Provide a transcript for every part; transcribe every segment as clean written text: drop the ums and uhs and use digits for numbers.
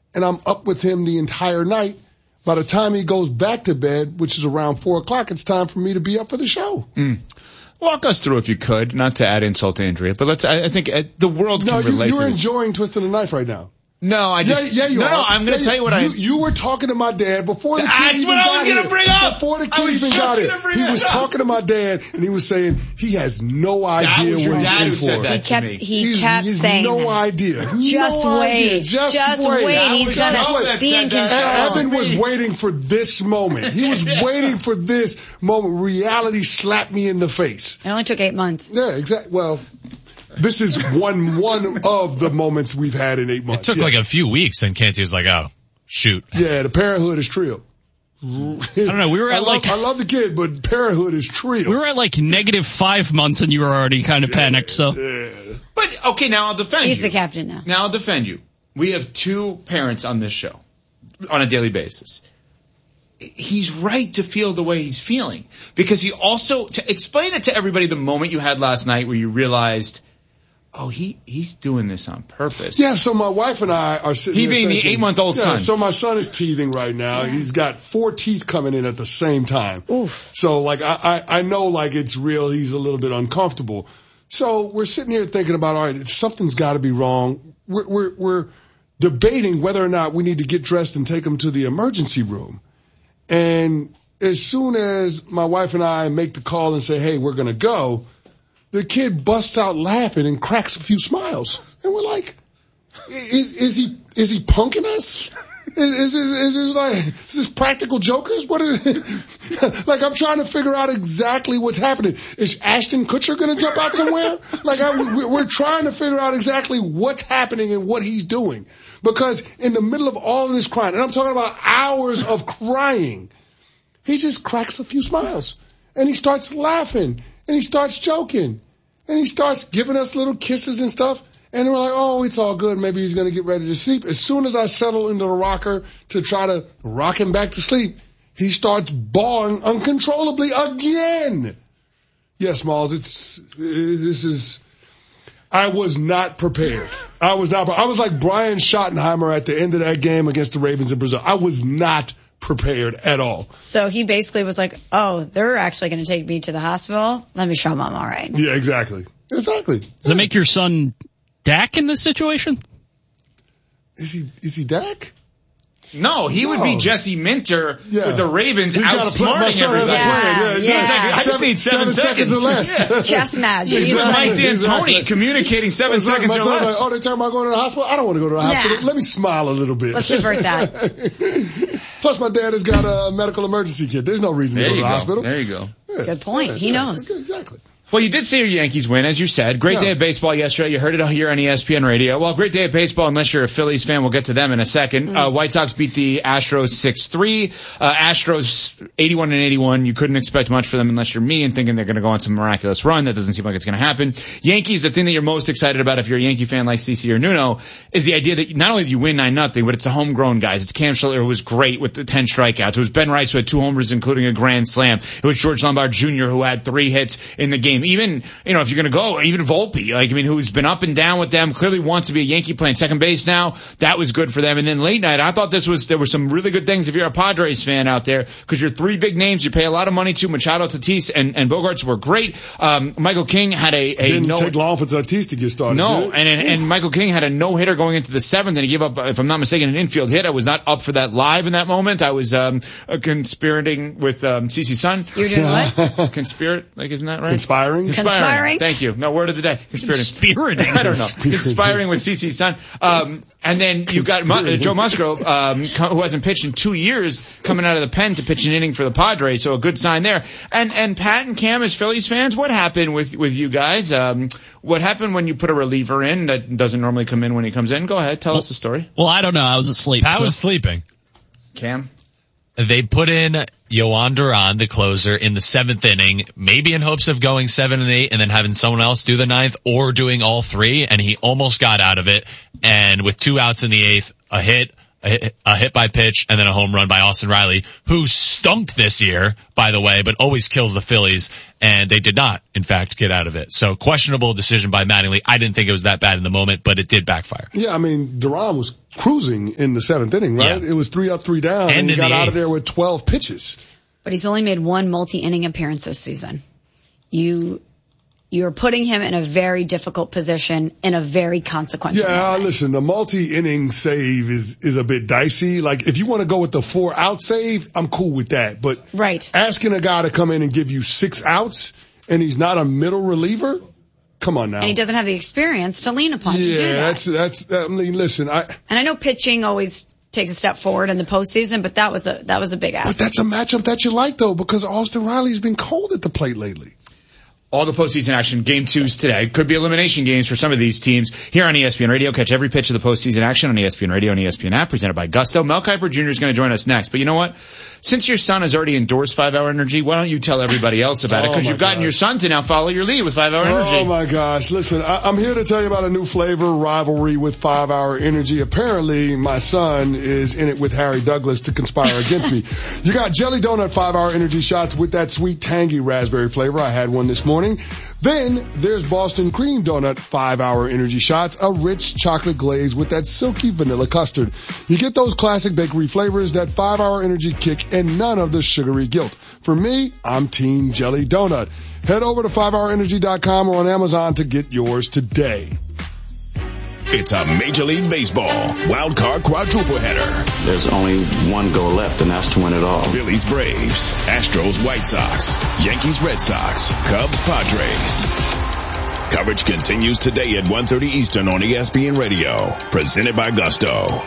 and I'm up with him the entire night. By the time he goes back to bed, which is around 4 o'clock, it's time for me to be up for the show. Walk us through, if you could, not to add insult to injury, but I think the world can relate to this. You're enjoying Twisting the Knife right now. No, I'm going to tell you what You were talking to my dad before the kid That's even what I got was here. going to bring up. Before the kid even got here. He was talking to my dad, and he was saying he has no idea what he's in for. He kept saying no idea. Just wait. Just wait. He's going to be in control. Evan was waiting for this moment. He was waiting for this moment. Reality slapped me in the face. It only took 8 months. Yeah, exactly. Well, this is one of the moments we've had in 8 months. It took like a few weeks, and Canty was like, "Oh, shoot." Yeah, the parenthood is trill. I don't know. We were at I love the kid, but parenthood is trill. We were at like -5 months, and you were already kind of panicked. So, But okay, now I'll defend you. He's the captain now. Now I'll defend you. We have 2 parents on this show on a daily basis. He's right to feel the way he's feeling, because he also to explain it to everybody the moment you had last night where you realized, oh, he's doing this on purpose. Yeah, so my wife and I are sitting He being the 8-month-old son. So my son is teething right now. Yeah. He's got 4 teeth coming in at the same time. Oof. So like I know like it's real. He's a little bit uncomfortable. So we're sitting here thinking about, all right, something's got to be wrong. We're debating whether or not we need to get dressed and take him to the emergency room. And as soon as my wife and I make the call and say, hey, we're going to go, the kid busts out laughing and cracks a few smiles. And we're like, is he punking us? Is this practical jokers? What is it? Like, I'm trying to figure out exactly what's happening. Is Ashton Kutcher going to jump out somewhere? Like, we're trying to figure out exactly what's happening and what he's doing. Because in the middle of all of this crying, and I'm talking about hours of crying, he just cracks a few smiles. And he starts laughing. And he starts joking. And he starts giving us little kisses and stuff. And we're like, oh, it's all good. Maybe he's going to get ready to sleep. As soon as I settle into the rocker to try to rock him back to sleep, he starts bawling uncontrollably again. Yes, Smalls, I was not prepared. I was like Brian Schottenheimer at the end of that game against the Ravens in Brazil. I was not prepared at all. So he basically was like, oh, they're actually going to take me to the hospital. Let me show them I'm all right. Yeah, exactly. Does it make your son Dak in this situation? Is he Dak? No, he would be Jesse Minter with the Ravens outsmarting everybody. I just need 7 seconds or less. Chess match. He's Mike D'Antoni communicating 7 seconds or less. Like, oh, they're talking about going to the hospital? I don't want to go to the hospital. Let me smile a little bit. Let's divert that. Plus, my dad has got a medical emergency kit. There's no reason to go to the hospital. There you go. Yeah. Good point. He knows. Exactly. Well, you did say your Yankees win, as you said. Great day of baseball yesterday. You heard it here on ESPN Radio. Well, great day of baseball unless you're a Phillies fan. We'll get to them in a second. White Sox beat the Astros 6-3. Astros 81-81. You couldn't expect much for them unless you're me and thinking they're going to go on some miraculous run. That doesn't seem like it's going to happen. Yankees, the thing that you're most excited about if you're a Yankee fan like CeCe or Nuno is the idea that not only do you win 9-0, but it's a homegrown guys. It's Cam Schiller, who was great with the 10 strikeouts. It was Ben Rice, who had 2 homers, including a grand slam. It was George Lombard Jr., who had 3 hits in the game. Even, if you're going to go, even Volpe, who's been up and down with them, clearly wants to be a Yankee playing second base now. That was good for them. And then late night, I thought there were some really good things if you're a Padres fan out there, because you're 3 big names you pay a lot of money to. Machado, Tatis, and Bogarts were great. Michael King had didn't take long for Tatis to get started. No, and Michael King had a no-hitter going into the 7th, and he gave up, if I'm not mistaken, an infield hit. I was not up for that live in that moment. I was conspirating with CeCe's son. You were doing what? Isn't that right? Conspiring. Thank you. No, word of the day. Conspirating. I don't know. Conspiring with CeCe's son. And then you've got Joe Musgrove, who hasn't pitched in 2 years, coming out of the pen to pitch an inning for the Padres, so a good sign there. And Pat and Cam, as Phillies fans, what happened with you guys? What happened when you put a reliever in that doesn't normally come in when he comes in? Go ahead, tell us the story. Well, I don't know. I was asleep. Pat was sleeping. Cam? They put in Yohan Duran, the closer, in the 7th inning, maybe in hopes of going 7 and 8 and then having someone else do the 9th, or doing all 3, and he almost got out of it. And with 2 outs in the 8th, a hit, a hit by pitch, and then a home run by Austin Riley, who stunk this year, by the way, but always kills the Phillies, and they did not, in fact, get out of it. So questionable decision by Mattingly. I didn't think it was that bad in the moment, but it did backfire. Yeah, I mean, Duran was cruising in the 7th inning, right? Yeah. It was 3 up, 3 down, and he got out of there with 12 pitches. But he's only made one multi-inning appearance this season. You're putting him in a very difficult position in a very consequential moment. Listen, the multi-inning save is a bit dicey. Like, if you want to go with the 4-out save, I'm cool with that. But asking a guy to come in and give you 6 outs and he's not a middle reliever, come on now. And he doesn't have the experience to lean upon to do that. I mean, listen, and I know pitching always takes a step forward in the postseason, but that was a big ask. But that's a matchup that you like, though, because Austin Riley's been cold at the plate lately. All the postseason action, game 2s today. Could be elimination games for some of these teams. Here on ESPN Radio, catch every pitch of the postseason action on ESPN Radio and ESPN app, presented by Gusto. Mel Kiper Jr. is going to join us next. But you know what? Since your son has already endorsed 5-Hour Energy, why don't you tell everybody else about it? Because you've gotten your son to now follow your lead with 5-Hour Energy. Oh my gosh. Listen, I'm here to tell you about a new flavor, rivalry with 5-Hour Energy. Apparently, my son is in it with Harry Douglas to conspire against me. You got Jelly Donut 5-Hour Energy shots with that sweet, tangy raspberry flavor. I had one this morning. Then there's Boston Cream Donut 5-Hour Energy shots, a rich chocolate glaze with that silky vanilla custard. You get those classic bakery flavors, that 5-Hour Energy kick, and none of the sugary guilt. For me, I'm Team Jelly Donut. Head over to 5hourenergy.com or on Amazon to get yours today. It's a Major League Baseball wild card quadruple header. There's only one goal left, and that's to win it all. Phillies, Braves, Astros, White Sox, Yankees, Red Sox, Cubs, Padres. Coverage continues today at 1:30 Eastern on ESPN Radio. Presented by Gusto.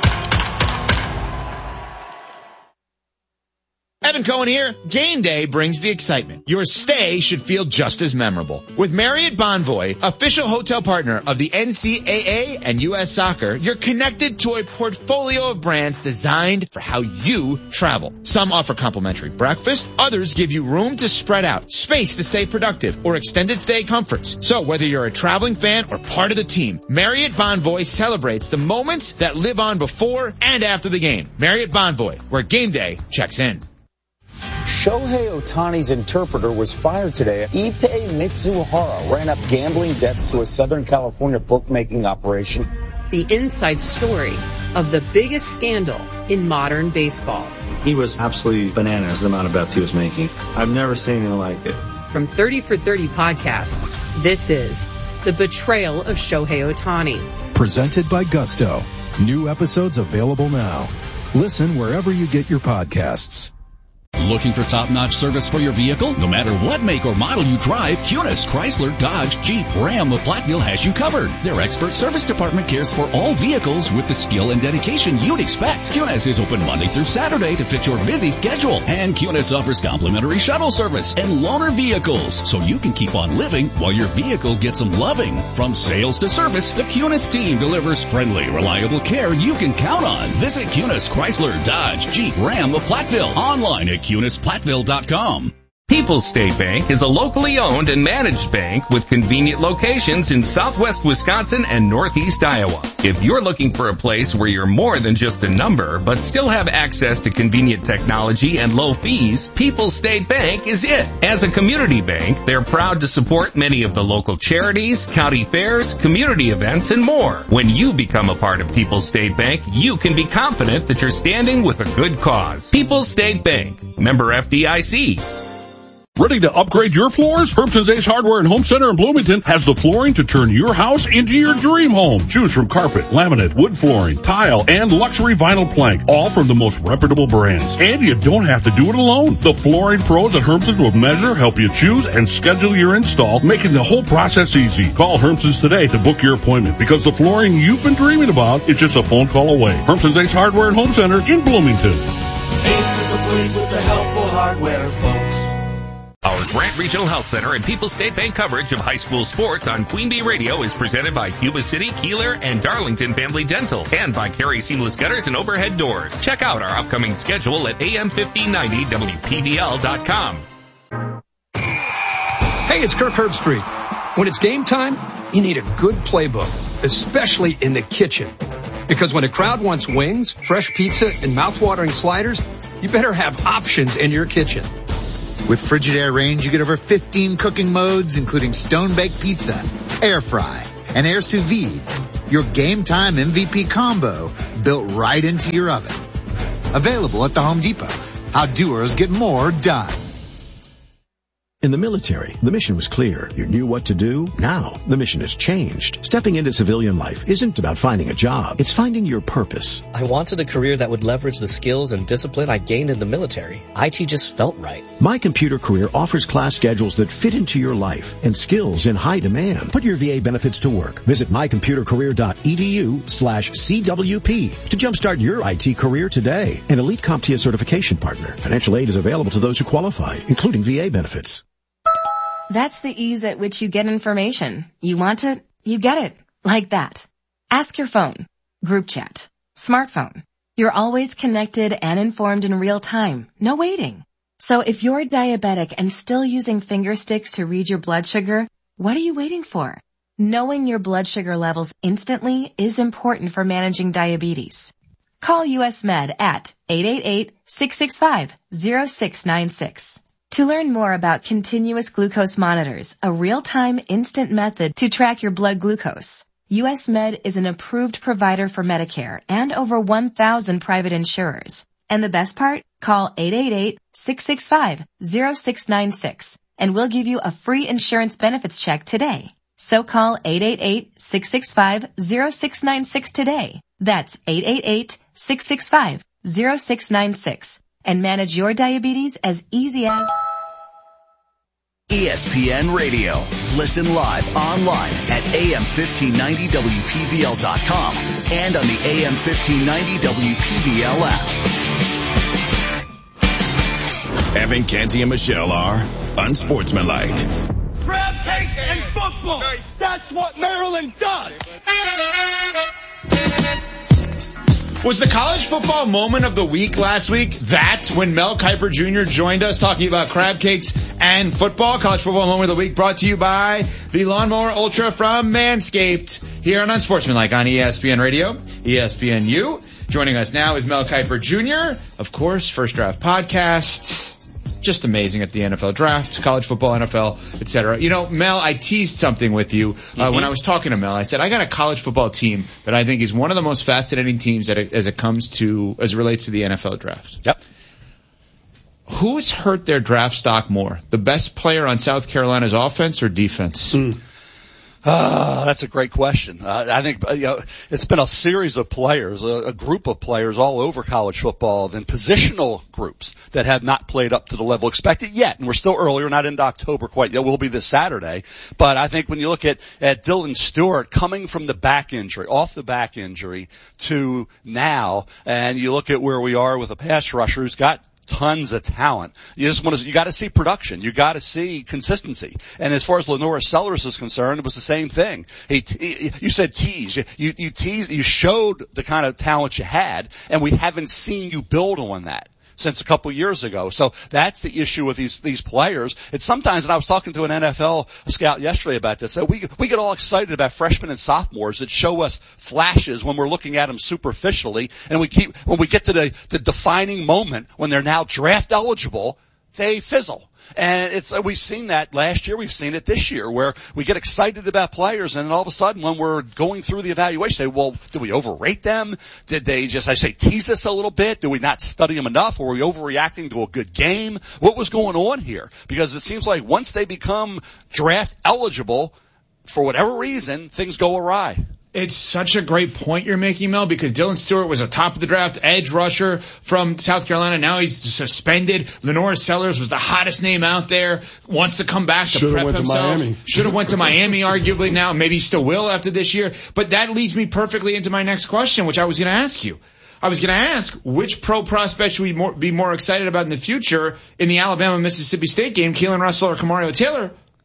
Evan Cohen here. Game day brings the excitement. Your stay should feel just as memorable. With Marriott Bonvoy, official hotel partner of the NCAA and U.S. Soccer, you're connected to a portfolio of brands designed for how you travel. Some offer complimentary breakfast, others give you room to spread out, space to stay productive, or extended stay comforts. So whether you're a traveling fan or part of the team, Marriott Bonvoy celebrates the moments that live on before and after the game. Marriott Bonvoy, where game day checks in. Shohei Ohtani's interpreter was fired today. Ippei Mitsuhara ran up gambling debts to a Southern California bookmaking operation. The inside story of the biggest scandal in modern baseball. He was absolutely bananas, the amount of bets he was making. I've never seen anything like it. From 30 for 30 podcasts, this is The Betrayal of Shohei Ohtani. Presented by Gusto. New episodes available now. Listen wherever you get your podcasts. Looking for top-notch service for your vehicle? No matter what make or model you drive, Kunis, Chrysler, Dodge, Jeep, Ram, or Platteville has you covered. Their expert service department cares for all vehicles with the skill and dedication you'd expect. Kunis is open Monday through Saturday to fit your busy schedule. And Kunis offers complimentary shuttle service and loaner vehicles, so you can keep on living while your vehicle gets some loving. From sales to service, the Kunis team delivers friendly, reliable care you can count on. Visit Kunis, Chrysler, Dodge, Jeep, Ram, or Platteville online at KunisPlatteville.com. People's State Bank is a locally owned and managed bank with convenient locations in southwest Wisconsin and northeast Iowa. If you're looking for a place where you're more than just a number, but still have access to convenient technology and low fees, People's State Bank is it. As a community bank, they're proud to support many of the local charities, county fairs, community events, and more. When you become a part of People's State Bank, you can be confident that you're standing with a good cause. People's State Bank, member FDIC. Ready to upgrade your floors? Herbson's Ace Hardware and Home Center in Bloomington has the flooring to turn your house into your dream home. Choose from carpet, laminate, wood flooring, tile, and luxury vinyl plank, all from the most reputable brands. And you don't have to do it alone. The flooring pros at Herbson's will measure, help you choose, and schedule your install, making the whole process easy. Call Herbson's today to book your appointment, because the flooring you've been dreaming about is just a phone call away. Herbson's Ace Hardware and Home Center in Bloomington. Ace is the place with the helpful hardware, folks. Our Grant Regional Health Center and People's State Bank coverage of high school sports on Queen Bee Radio is presented by Yuba City, Keeler, and Darlington Family Dental, and by Carey Seamless Gutters and Overhead Doors. Check out our upcoming schedule at am1590wpdl.com. Hey, it's Kirk Herbstreit. When it's game time, you need a good playbook, especially in the kitchen. Because when a crowd wants wings, fresh pizza, and mouth-watering sliders, you better have options in your kitchen. With Frigidaire Range, you get over 15 cooking modes, including stone-baked pizza, air fry, and air sous vide. Your game time MVP combo built right into your oven. Available at the Home Depot. How doers get more done. In the military, the mission was clear. You knew what to do. Now, the mission has changed. Stepping into civilian life isn't about finding a job. It's finding your purpose. I wanted a career that would leverage the skills and discipline I gained in the military. IT just felt right. My Computer Career offers class schedules that fit into your life and skills in high demand. Put your VA benefits to work. Visit mycomputercareer.edu/CWP to jumpstart your IT career today. An elite CompTIA certification partner. Financial aid is available to those who qualify, including VA benefits. That's the ease at which you get information. You want it, you get it. Like that. Ask your phone. Group chat. Smartphone. You're always connected and informed in real time. No waiting. So if you're diabetic and still using finger sticks to read your blood sugar, what are you waiting for? Knowing your blood sugar levels instantly is important for managing diabetes. Call US Med at 888-665-0696. To learn more about continuous glucose monitors, a real-time instant method to track your blood glucose, US Med is an approved provider for Medicare and over 1,000 private insurers. And the best part? Call 888-665-0696 and we'll give you a free insurance benefits check today. So call 888-665-0696 today. That's 888-665-0696. And manage your diabetes as easy as ESPN Radio. Listen live online at AM1590WPVL.com and on the AM1590 WPVL app. Evan, Canty, and Michelle are unsportsmanlike. Crab cake and football. That's what Maryland does. Was the college football moment of the week last week that when Mel Kiper Jr. joined us talking about crab cakes and football? College football moment of the week brought to you by the Lawnmower Ultra from Manscaped here on Unsportsmanlike on ESPN Radio, ESPNU. Joining us now is Mel Kiper Jr., of course, First Draft Podcast. Just amazing at the NFL draft, college football, NFL, etc. You know, Mel, I teased something with you when I was talking to Mel. I said I got a college football team that I think is one of the most fascinating teams as it relates to the NFL draft. Yep. Who's hurt their draft stock more, the best player on South Carolina's offense or defense? That's a great question. I think it's been a series of players, a group of players all over college football, and positional groups that have not played up to the level expected yet. And we're still early. We're not into October quite yet. We'll be this Saturday. But I think when you look at Dylan Stewart coming from the back injury, off the back injury to now, and you look at where we are with a pass rusher who's got tons of talent. You got to see production. You got to see consistency. And as far as Lenora Sellers is concerned, it was the same thing. You said tease. You teased, you showed the kind of talent you had, and we haven't seen you build on that since a couple years ago. So that's the issue with these players. It's sometimes, and I was talking to an NFL scout yesterday about this, that we get all excited about freshmen and sophomores that show us flashes when we're looking at them superficially, and when we get to the defining moment when they're now draft eligible, they fizzle. And we've seen that last year. We've seen it this year where we get excited about players and then all of a sudden when we're going through the evaluation, say, well, did we overrate them? Did they just, tease us a little bit? Did we not study them enough? Or were we overreacting to a good game? What was going on here? Because it seems like once they become draft eligible, for whatever reason, things go awry. It's such a great point you're making, Mel, because Dylan Stewart was a top of the draft edge rusher from South Carolina. Now he's suspended. Lenora Sellers was the hottest name out there. Wants to come back to prep himself. Should have went to Miami, arguably now. Maybe still will after this year. But that leads me perfectly into my next question, which I was going to ask you. I was going to ask, which pro prospect should we be more excited about in the future in the Alabama-Mississippi State game, Keelan Russell or Kamario Taylor?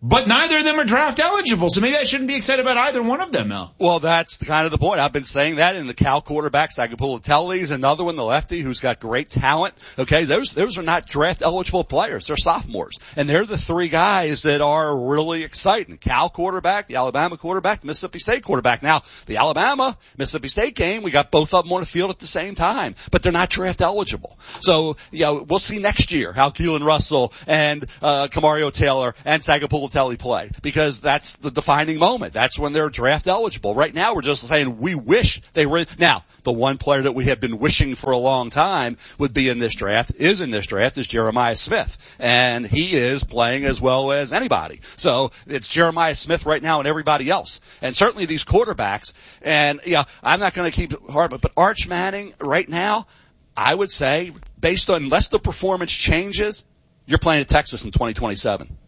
But neither of them are draft eligible, so maybe I shouldn't be excited about either one of them, Mel. Well, that's kind of the point. I've been saying that in the Cal quarterbacks. Sagapulatelli's another one, the lefty, who's got great talent. Okay, those are not draft eligible players. They're sophomores. And they're the three guys that are really exciting. Cal quarterback, the Alabama quarterback, the Mississippi State quarterback. Now, the Alabama-Mississippi State game, we got both of them on the field at the same time, but they're not draft eligible. So, we'll see next year how Keelan Russell and Kamario Taylor and Sagapulatelli play, because that's the defining moment. That's when they're draft eligible. Right now, we're just saying we wish they were. Now, the one player that we have been wishing for a long time would be in this draft, is Jeremiah Smith. And he is playing as well as anybody. So it's Jeremiah Smith right now and everybody else. And certainly these quarterbacks. And, I'm not going to keep it hard, but Arch Manning right now, I would say, based on unless the performance changes, you're playing at Texas in 2027.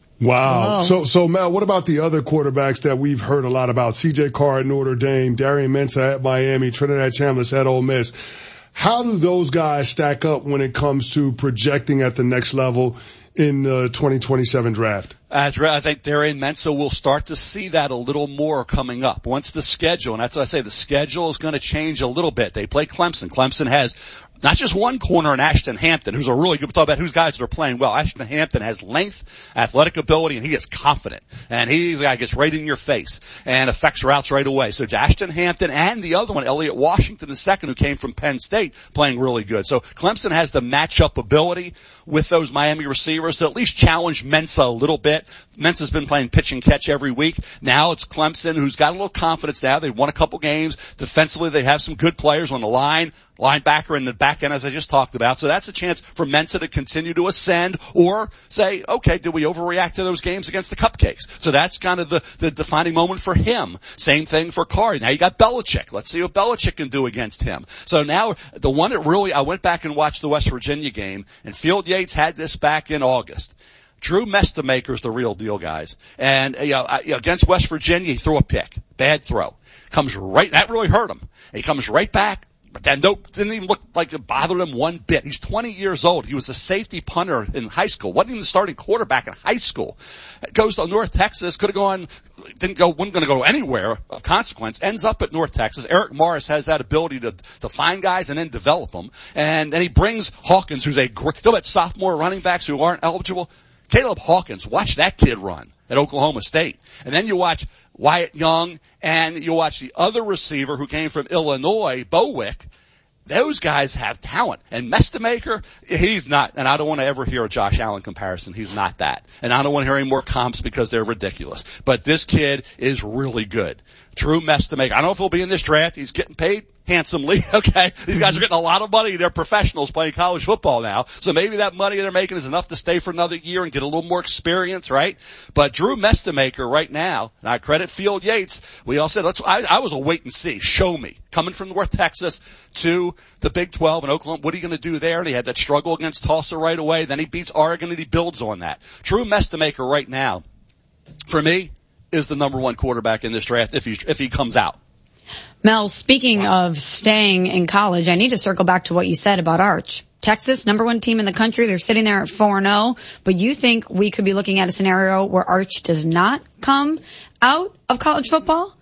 Wow. So Mel, what about the other quarterbacks that we've heard a lot about? C.J. Carr at Notre Dame, Darian Mensah at Miami, Trinidad Chambliss at Ole Miss. How do those guys stack up when it comes to projecting at the next level in the 2027 draft? I think Darian Mensah will start to see that a little more coming up. Once the schedule, and that's what I say, the schedule is going to change a little bit. They play Clemson. Clemson has not just one corner in Ashton Hampton, who's a really good, talk about who's guys that are playing well. Ashton Hampton has length, athletic ability, and he is confident. And he's the guy that gets right in your face and affects routes right away. So Ashton Hampton and the other one, Elliott Washington II, who came from Penn State, playing really good. So Clemson has the matchup ability with those Miami receivers to at least challenge Mensah a little bit. Mensah's been playing pitch and catch every week. Now it's Clemson, who's got a little confidence now. They've won a couple games. Defensively, they have some good players on the line, linebacker in the back end, as I just talked about. So that's a chance for Mensah to continue to ascend or say, okay, did we overreact to those games against the Cupcakes? So that's kind of the defining moment for him. Same thing for Carr. Now you got Belichick. Let's see what Belichick can do against him. So now the one that really, I went back and watched the West Virginia game, and Field Yates had this back in August. Drew Mestemaker's the real deal, guys. And, against West Virginia, he threw a pick. Bad throw. Comes right, that really hurt him. And he comes right back, but then didn't even look like it bothered him one bit. He's 20 years old. He was a safety punter in high school. Wasn't even the starting quarterback in high school. Goes to North Texas, wasn't going to go anywhere of consequence. Ends up at North Texas. Eric Morris has that ability to find guys and then develop them. And then he brings Hawkins, who's a great, talk about sophomore running backs who aren't eligible. Caleb Hawkins, watch that kid run at Oklahoma State. And then you watch Wyatt Young, and you watch the other receiver who came from Illinois, Bowick. Those guys have talent. And Mestemaker, he's not, and I don't want to ever hear a Josh Allen comparison. He's not that. And I don't want to hear any more comps because they're ridiculous. But this kid is really good. Drew Mestemaker. I don't know if he'll be in this draft. He's getting paid handsomely. Okay. These guys are getting a lot of money. They're professionals playing college football now. So maybe that money they're making is enough to stay for another year and get a little more experience, right? But Drew Mestemaker right now, and I credit Field Yates, we all said, I was a wait and see. Show me. Coming from North Texas to the Big 12 in Oklahoma, what are you going to do there? And he had that struggle against Tulsa right away. Then he beats Oregon and he builds on that. Drew Mestemaker right now, for me, is the number one quarterback in this draft if he comes out. Mel, speaking of staying in college, I need to circle back to what you said about Arch. Texas, number one team in the country. They're sitting there at 4-0. But you think we could be looking at a scenario where Arch does not come out of college football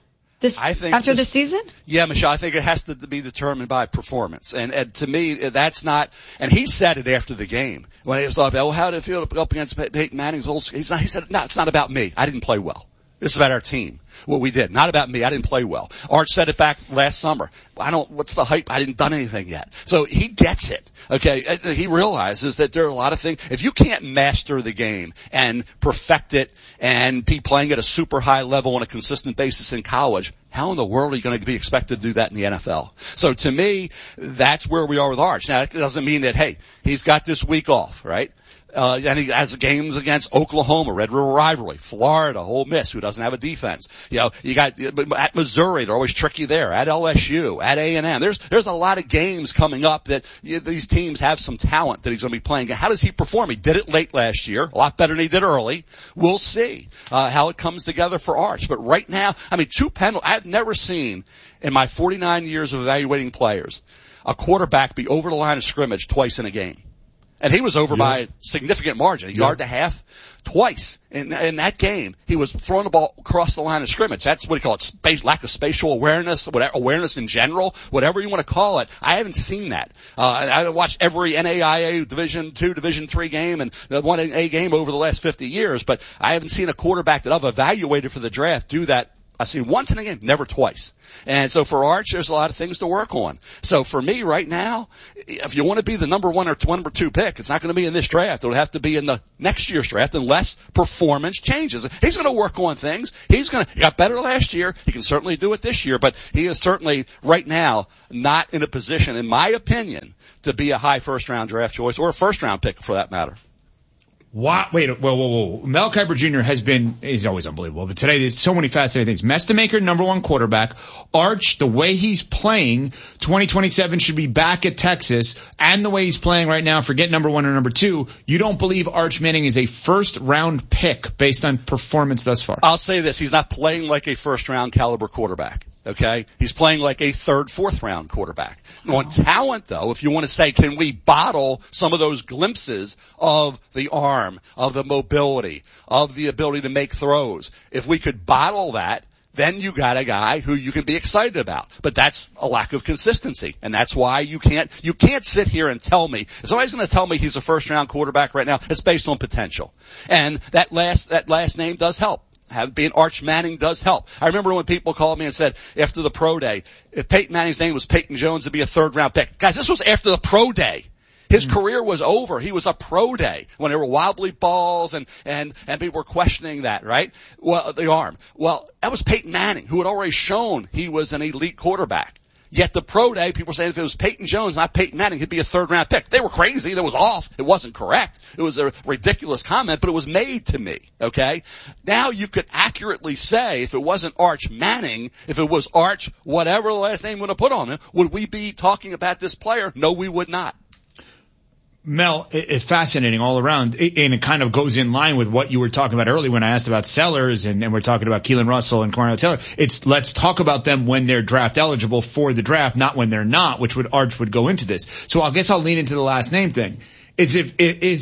after this season? Yeah, Michelle, I think it has to be determined by performance. And to me, that's not, and he said it after the game. When he was like, well, how did it feel up against Peyton Manning's old school? He said, no, it's not about me. I didn't play well. This is about our team. What we did. Not about me. I didn't play well. Arch said it back last summer. What's the hype? I didn't done anything yet. So he gets it. Okay. He realizes that there are a lot of things. If you can't master the game and perfect it and be playing at a super high level on a consistent basis in college, how in the world are you going to be expected to do that in the NFL? So to me, that's where we are with Arch. Now, it doesn't mean that, hey, he's got this week off, right? And he has games against Oklahoma, Red River Rivalry, Florida, Ole Miss, who doesn't have a defense. You got at Missouri, they're always tricky there. At LSU, at A&M, there's a lot of games coming up that these teams have some talent that he's going to be playing. How does he perform? He did it late last year, a lot better than he did early. We'll see how it comes together for Arch. But right now, two penalties. I've never seen in my 49 years of evaluating players a quarterback be over the line of scrimmage twice in a game. And he was over by a significant margin, a yard and a half, twice in that game. He was throwing the ball across the line of scrimmage. That's what you call it, lack of spatial awareness, awareness in general, whatever you want to call it. I haven't seen that. I watched every NAIA Division II, Division III game and the 1A game over the last 50 years, but I haven't seen a quarterback that I've evaluated for the draft do that. I've seen once in a game, never twice. And so for Arch, there's a lot of things to work on. So for me right now, if you want to be the number 1 or number 2 pick, it's not going to be in this draft. It'll have to be in the next year's draft unless performance changes. He's going to work on things. He got better last year. He can certainly do it this year, but he is certainly right now not in a position, in my opinion, to be a high first round draft choice or a first round pick for that matter. What? Wait, whoa. Mel Kiper Jr. he's always unbelievable, but today there's so many fascinating things. Mestamaker, number 1 quarterback. Arch, the way he's playing, 2027 should be back at Texas, and the way he's playing right now, forget number 1 or number 2, you don't believe Arch Manning is a first round pick based on performance thus far? I'll say this, he's not playing like a first round caliber quarterback. Okay? He's playing like a 3rd, 4th round quarterback. On talent though, if you want to say, can we bottle some of those glimpses of the arm, of the mobility, of the ability to make throws? If we could bottle that, then you got a guy who you can be excited about. But that's a lack of consistency. And that's why you can't sit here and tell me, if somebody's going to tell me he's a first round quarterback right now, it's based on potential. And that last name does help. Being Arch Manning does help. I remember when people called me and said after the pro day, if Peyton Manning's name was Peyton Jones, it'd be a 3rd round pick. Guys, this was after the pro day. His career was over. He was a pro day when there were wobbly balls and people were questioning that, right? Well, the arm. Well, that was Peyton Manning, who had already shown he was an elite quarterback. Yet the pro day, people were saying if it was Peyton Jones, not Peyton Manning, he'd be a 3rd round pick. They were crazy. That was off. It wasn't correct. It was a ridiculous comment, but it was made to me. Okay? Now you could accurately say if it wasn't Arch Manning, if it was Arch, whatever the last name would have put on him, would we be talking about this player? No, we would not. Mel, it's fascinating all around, and it kind of goes in line with what you were talking about earlier when I asked about Sellers, and we're talking about Keelan Russell and Cornell Taylor. It's let's talk about them when they're draft eligible for the draft, not when they're not, which Arch would go into this. So I guess I'll lean into the last name thing. Is if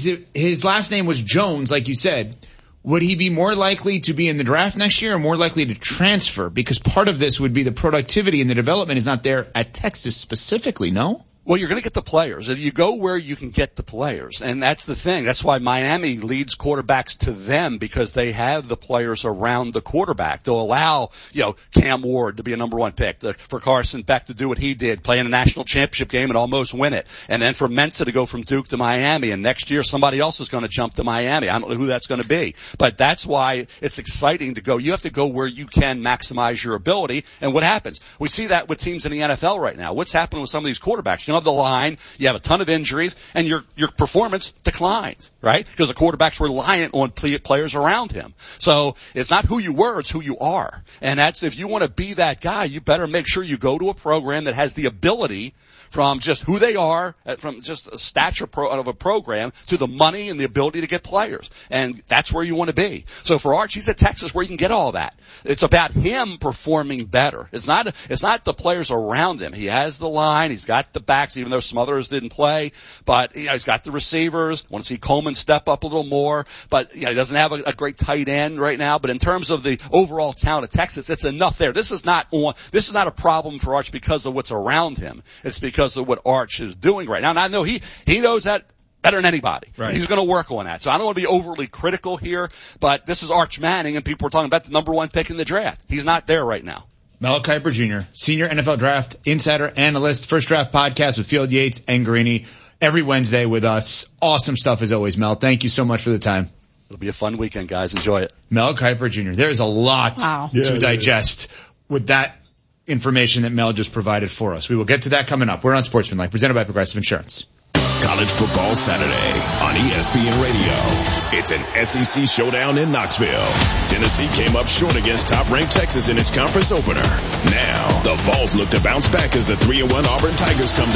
his last name was Jones, like you said, would he be more likely to be in the draft next year or more likely to transfer? Because part of this would be the productivity and the development is not there at Texas specifically, no? Well, you're going to get the players. If you go where you can get the players, and that's the thing. That's why Miami leads quarterbacks to them because they have the players around the quarterback. They'll allow, Cam Ward to be a number 1 pick, for Carson Beck to do what he did, play in a national championship game and almost win it, and then for Mensa to go from Duke to Miami, and next year somebody else is going to jump to Miami. I don't know who that's going to be, but that's why it's exciting to go. You have to go where you can maximize your ability, and what happens? We see that with teams in the NFL right now. What's happening with some of these quarterbacks? You don't have the line, you have a ton of injuries, and your performance declines, right? Because the quarterback's reliant on players around him. So it's not who you were, it's who you are. And that's, if you want to be that guy, you better make sure you go to a program that has the ability from just who they are, from just a stature of a program to the money and the ability to get players. And that's where you want to be. So for Arch, he's at Texas where you can get all that. It's about him performing better. It's not the players around him. He has the line, he's got the backs, even though Smothers didn't play, but he's got the receivers. Want to see Coleman step up a little more, but he doesn't have a great tight end right now. But in terms of the overall talent of Texas, it's enough there. This is not a problem for Arch because of what's around him. It's because of what Arch is doing right now. And I know he knows that better than anybody. Right. He's going to work on that. So I don't want to be overly critical here, but this is Arch Manning, and people are talking about the number 1 pick in the draft. He's not there right now. Mel Kiper Jr., senior NFL draft insider, analyst, First Draft podcast with Field Yates and Greeny every Wednesday with us. Awesome stuff as always, Mel. Thank you so much for the time. It'll be a fun weekend, guys. Enjoy it. Mel Kiper Jr. There's a lot to digest with that information that Mel just provided for us. We will get to that coming up. We're on Sportsmanlike, presented by Progressive Insurance. College football Saturday on ESPN Radio. It's an SEC showdown in Knoxville. Tennessee came up short against top-ranked Texas in its conference opener. Now, the Vols look to bounce back as the 3-1 Auburn Tigers come to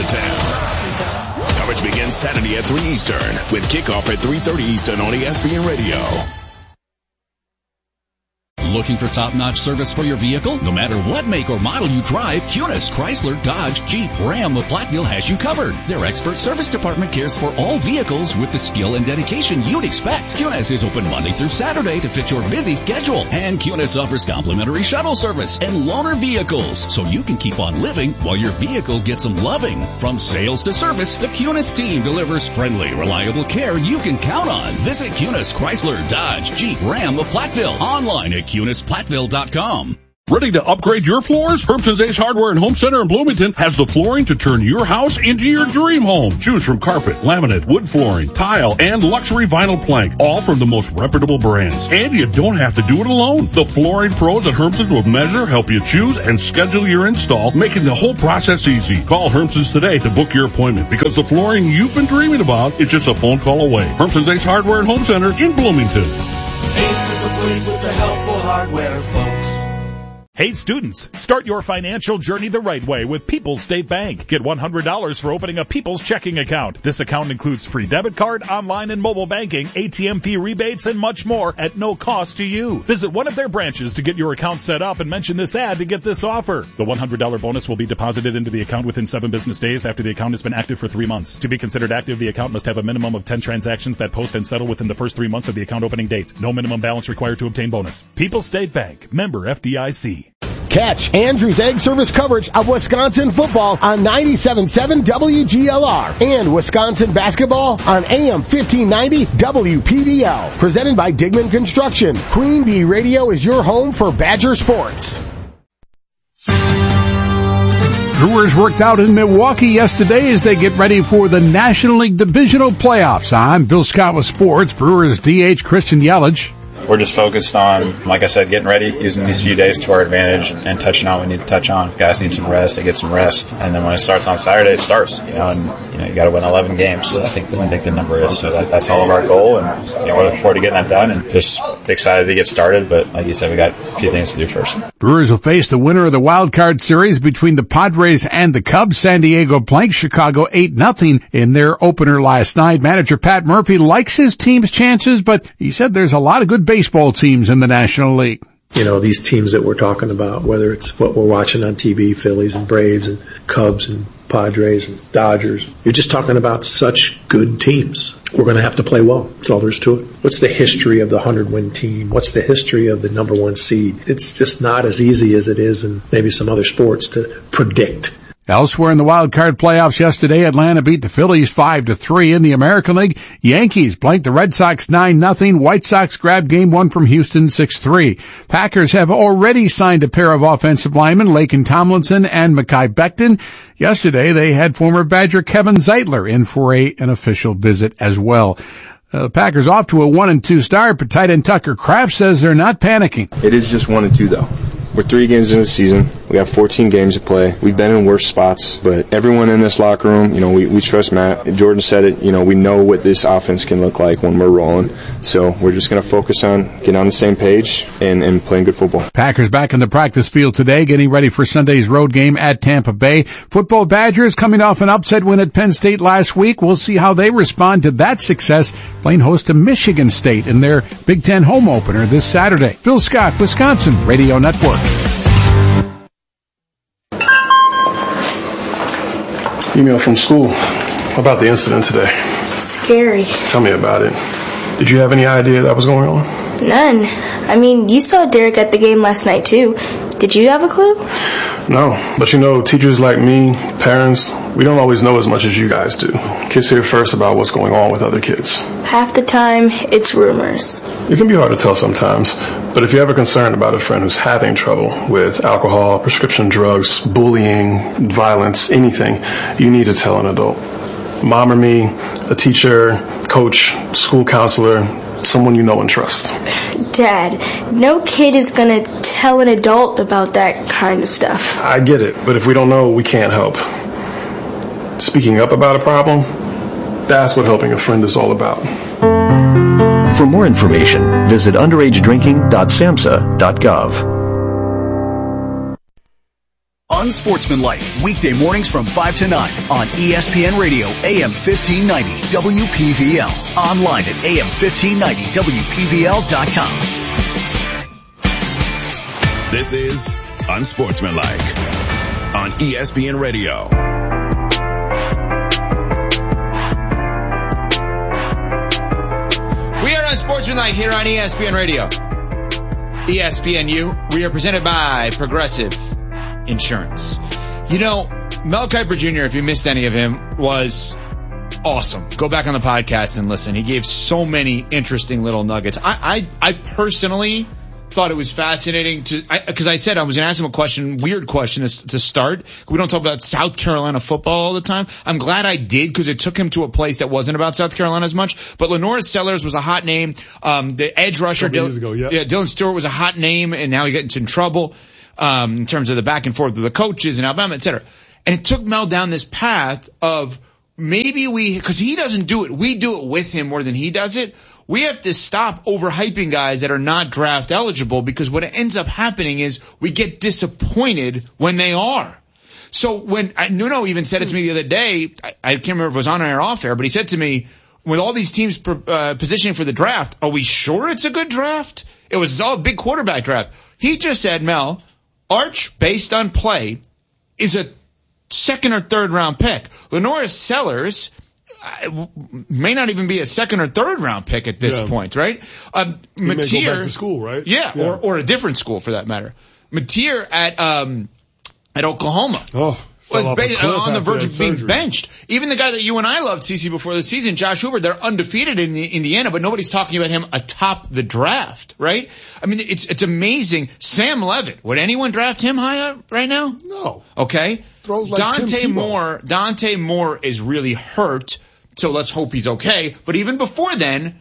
town. Coverage begins Saturday at 3 Eastern with kickoff at 3:30 Eastern on ESPN Radio. Looking for top-notch service for your vehicle? No matter what make or model you drive, Kunis, Chrysler, Dodge, Jeep, Ram, of Platteville has you covered. Their expert service department cares for all vehicles with the skill and dedication you'd expect. Kunis is open Monday through Saturday to fit your busy schedule. And Kunis offers complimentary shuttle service and loaner vehicles, so you can keep on living while your vehicle gets some loving. From sales to service, the Kunis team delivers friendly, reliable care you can count on. Visit Kunis, Chrysler, Dodge, Jeep, Ram of Platteville. Online at KunisPlatteville.com. Ready to upgrade your floors? Hermson's Ace Hardware and Home Center in Bloomington has the flooring to turn your house into your dream home. Choose from carpet, laminate, wood flooring, tile, and luxury vinyl plank, all from the most reputable brands. And you don't have to do it alone. The flooring pros at Hermson's will measure, help you choose, and schedule your install, making the whole process easy. Call Hermson's today to book your appointment, because the flooring you've been dreaming about is just a phone call away. Hermson's Ace Hardware and Home Center in Bloomington. Ace is the place with the helpful hardware, folks. Hey students, start your financial journey the right way with People's State Bank. Get $100 for opening a People's checking account. This account includes free debit card, online and mobile banking, ATM fee rebates, and much more at no cost to you. Visit one of their branches to get your account set up and mention this ad to get this offer. The $100 bonus will be deposited into the account within 7 business days after the account has been active for 3 months. To be considered active, the account must have a minimum of 10 transactions that post and settle within the first 3 months of the account opening date. No minimum balance required to obtain bonus. People's State Bank. Member FDIC. Catch Andrews Egg Service coverage of Wisconsin football on 97.7 WGLR and Wisconsin basketball on AM 1590 WPVL. Presented by Digman Construction. Queen Bee Radio is your home for Badger sports. Brewers worked out in Milwaukee yesterday as they get ready for the National League Divisional Playoffs. I'm Bill Scott with Sports. Brewers DH Christian Yelich. We're just focused on, like I said, getting ready, using these few days to our advantage and touching on what we need to touch on. If guys need some rest, they get some rest. And then when it starts on Saturday, it starts, and you got to win 11 games. I think the number is. So that's all of our goal. And, we're looking forward to getting that done and just excited to get started. But like you said, we got a few things to do first. Brewers will face the winner of the wild card series between the Padres and the Cubs. San Diego blanked Chicago 8-0 in their opener last night. Manager Pat Murphy likes his team's chances, but he said there's a lot of good baseball teams in the National League. These teams that we're talking about, whether it's what we're watching on TV, Phillies and Braves and Cubs and Padres and Dodgers, you're just talking about such good teams. We're going to have to play well. That's all there is to it. What's the history of the 100-win team? What's the history of the number one seed? It's just not as easy as it is in maybe some other sports to predict. Elsewhere in the wild card playoffs yesterday, Atlanta beat the Phillies 5-3. In the American League, Yankees blanked the Red Sox 9-0. White Sox grabbed game 1 from Houston 6-3. Packers have already signed a pair of offensive linemen, Laken Tomlinson and Mekhi Becton. Yesterday, they had former Badger Kevin Zeitler in for an official visit as well. The Packers off to a 1-2 start, but tight end Tucker Kraft says they're not panicking. It is just 1-2 though. We're 3 games into the season. We have 14 games to play. We've been in worse spots, but everyone in this locker room, we trust Matt. Jordan said it, we know what this offense can look like when we're rolling. So we're just going to focus on getting on the same page and playing good football. Packers back in the practice field today, getting ready for Sunday's road game at Tampa Bay. Football Badgers coming off an upset win at Penn State last week. We'll see how they respond to that success, playing host to Michigan State in their Big Ten home opener this Saturday. Phil Scott, Wisconsin Radio Network. Email from school about the incident today. Scary. Tell me about it. Did you have any idea that was going on? None. I mean, you saw Derek at the game last night too. Did you have a clue? No, but teachers like me, parents, we don't always know as much as you guys do. Kids hear first about what's going on with other kids. Half the time, it's rumors. It can be hard to tell sometimes, but if you're ever concerned about a friend who's having trouble with alcohol, prescription drugs, bullying, violence, anything, you need to tell an adult. Mom or me, a teacher, coach, school counselor, someone you know and trust. Dad, no kid is going to tell an adult about that kind of stuff. I get it, but if we don't know, we can't help. Speaking up about a problem, that's what helping a friend is all about. For more information, visit underagedrinking.samhsa.gov. Unsportsmanlike, weekday mornings from 5 to 9 on ESPN Radio, AM 1590, WPVL. Online at AM1590, WPVL.com. This is Unsportsmanlike on ESPN Radio. We are Unsportsmanlike here on ESPN Radio. ESPNU. We are presented by Progressive Insurance. You know, Mel Kiper Jr., if you missed any of him, was awesome. Go back on the podcast and listen. He gave so many interesting little nuggets. I personally thought it was fascinating because I said I was going to ask him a weird question to start. We don't talk about South Carolina football all the time. I'm glad I did because it took him to a place that wasn't about South Carolina as much. But Lenora Sellers was a hot name. The edge rusher, Dylan Stewart was a hot name, and now he gets in trouble in terms of the back and forth with the coaches in Alabama, et cetera. And it took Mel down this path of maybe because he doesn't do it, we do it with him more than he does it. We have to stop overhyping guys that are not draft eligible, because what ends up happening is we get disappointed when they are. So when Nuno even said it to me the other day, I can't remember if it was on air or off air, but he said to me, with all these teams positioning for the draft, are we sure it's a good draft? It was all a big quarterback draft. He just said, Mel, Arch, based on play, is a second or third round pick. Lenora Sellers may not even be a second or third round pick at this point, right? Mateer may go back to school, right? Yeah. Or a different school for that matter. Mateer at Oklahoma. Was on the verge of being benched. Even the guy that you and I loved, CC, before the season, Josh Hoover, they're undefeated in Indiana, but nobody's talking about him atop the draft, right? I mean, it's amazing. Sam Levitt, would anyone draft him high up right now? No. Okay. Throws like Dante Moore is really hurt, so let's hope he's okay. But even before then,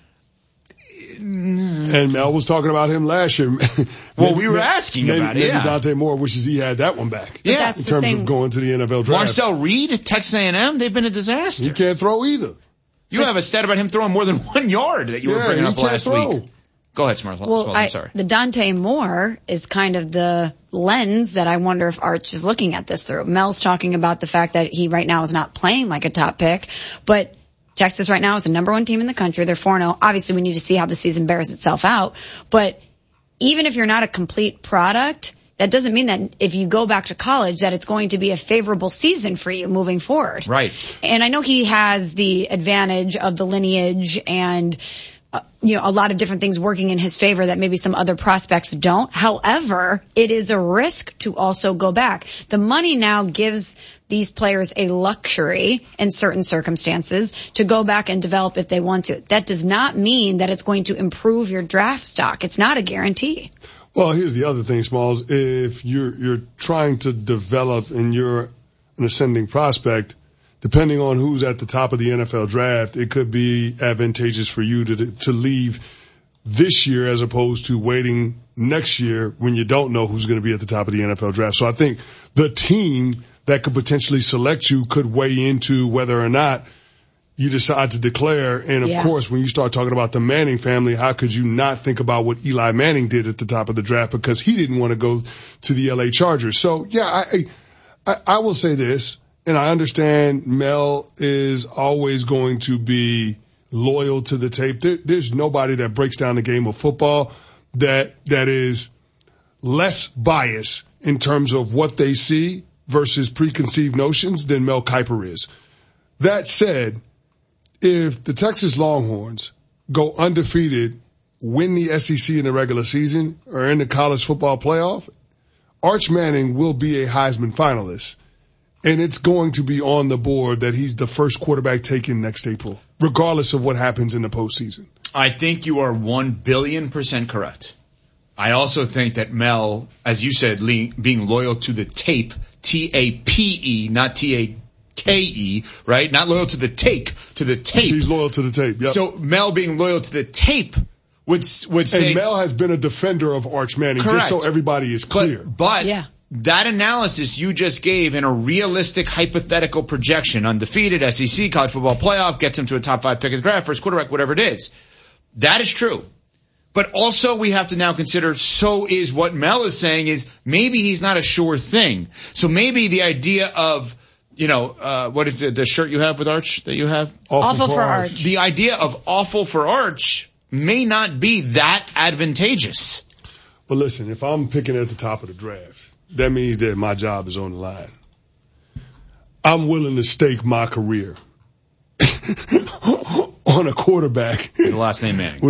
and Mel was talking about him last year. Well, we were asking about it. Maybe Dante Moore wishes he had that one back. Yeah, in terms of going to the NFL draft. Marcel Reed, Texas A&M, they've been a disaster. He can't throw either. You have a stat about him throwing more than 1 yard that you were bringing up last week. Go ahead, Smart. I'm sorry. The Dante Moore is kind of the lens that I wonder if Arch is looking at this through. Mel's talking about the fact that he right now is not playing like a top pick, but Texas right now is the number 1 team in the country. They're 4-0. Obviously, we need to see how the season bears itself out. But even if you're not a complete product, that doesn't mean that if you go back to college that it's going to be a favorable season for you moving forward. Right. And I know he has the advantage of the lineage and a lot of different things working in his favor that maybe some other prospects don't. However, it is a risk to also go back. The money now gives these players a luxury in certain circumstances to go back and develop if they want to. That does not mean that it's going to improve your draft stock. It's not a guarantee. Well, here's the other thing, Smalls. If you're trying to develop and you're an ascending prospect, depending on who's at the top of the NFL draft, it could be advantageous for you to leave this year as opposed to waiting next year when you don't know who's going to be at the top of the NFL draft. So I think the team that could potentially select you could weigh into whether or not you decide to declare. And of course, when you start talking about the Manning family, how could you not think about what Eli Manning did at the top of the draft, because he didn't want to go to the LA Chargers. So yeah, I will say this. And I understand Mel is always going to be loyal to the tape. There's nobody that breaks down the game of football that is less biased in terms of what they see versus preconceived notions than Mel Kiper is. That said, if the Texas Longhorns go undefeated, win the SEC in the regular season or in the college football playoff, Arch Manning will be a Heisman finalist. And it's going to be on the board that he's the first quarterback taken next April, regardless of what happens in the postseason. I think you are 1,000,000,000% correct. I also think that Mel, as you said, being loyal to the tape, T-A-P-E, not T-A-K-E, right? Not loyal to the tape. He's loyal to the tape, yep. So Mel being loyal to the tape would say... And Mel has been a defender of Arch Manning, correct, just so everybody is clear. But that analysis you just gave in a realistic hypothetical projection, undefeated, SEC, college football playoff, gets him to a top 5 pick of the draft, first quarterback, whatever it is. That is true. But also we have to now consider, so is what Mel is saying is maybe he's not a sure thing. So maybe the idea of, what is it, the shirt you have with Arch that you have? Awful for Arch. The idea of awful for Arch may not be that advantageous. But listen, if I'm picking at the top of the draft, that means that my job is on the line. I'm willing to stake my career on a quarterback with the last name Manning.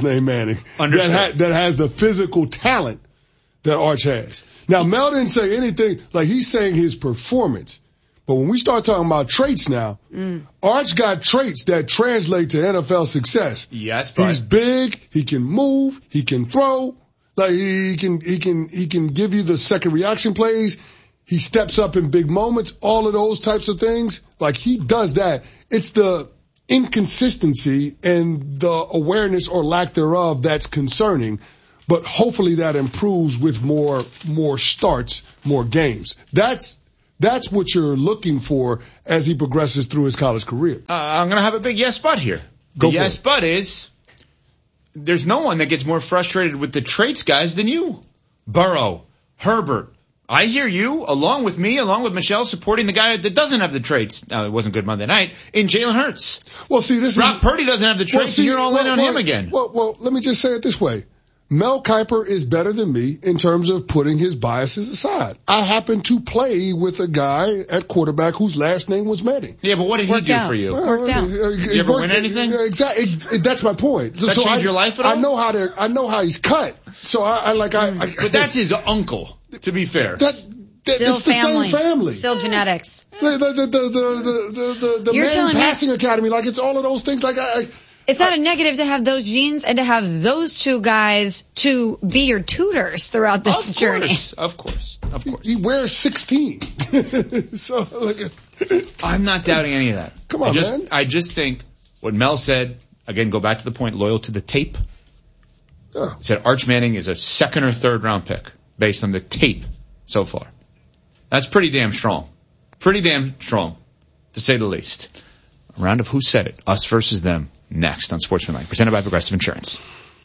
That has the physical talent that Arch has. Now, Mel didn't say anything, like he's saying his performance. But when we start talking about traits now, Arch got traits that translate to NFL success. Yes, but he's big, he can move, he can throw, like he can give you the second reaction plays. He steps up in big moments, all of those types of things. Like he does that. It's the inconsistency and the awareness or lack thereof that's concerning. But hopefully that improves with more starts, more games. That's what you're looking for as he progresses through his college career. I'm going to have a big yes but here. The yes but is there's no one that gets more frustrated with the traits guys than you. Burrow, Herbert. I hear you, along with Michelle, supporting the guy that doesn't have the traits. Now, it wasn't good Monday night. In Jalen Hurts. Well, see, Brock Purdy doesn't have the traits, and you're all in on him again. Well, let me just say it this way. Mel Kiper is better than me in terms of putting his biases aside. I happen to play with a guy at quarterback whose last name was Manning. Yeah, but what did he do for you? Worked out. You ever win anything? Exactly. That's my point. Does that change your life at all? I know how he's cut. So But that's his uncle, to be fair. It's Still the same family. Still genetics. The Manning Passing Academy, like it's all of those things. It's not a negative to have those genes and to have those two guys to be your tutors throughout this journey. Of course. He wears 16. So, I'm not doubting any of that. Come on, man. I just think what Mel said, again, go back to the point, loyal to the tape. He said Arch Manning is a second or third round pick based on the tape so far. That's pretty damn strong. Pretty damn strong, to say the least. A round of Who Said It, us versus them. Next on Sportsmanlike, presented by Progressive Insurance.